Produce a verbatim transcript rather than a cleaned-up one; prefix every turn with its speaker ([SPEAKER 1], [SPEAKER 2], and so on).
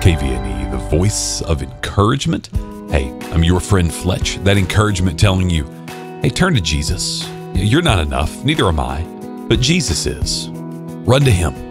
[SPEAKER 1] K V N E, the voice of encouragement. Hey, I'm your friend Fletch. That encouragement telling you, hey, turn to Jesus. You're not enough, neither am I, but Jesus is. Run to Him.